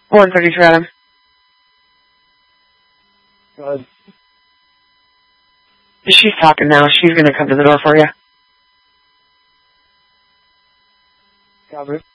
132, Adam. Go ahead. She's talking now. She's going to come to the door for you. Copy.